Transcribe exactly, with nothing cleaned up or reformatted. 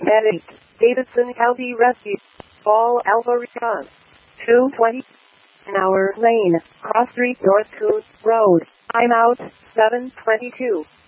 Medic, Davidson County Rescue. Fall Alpha Response. two twenty. Hour Lane, Cross Street North Coos Road. I'm out, seven twenty-two.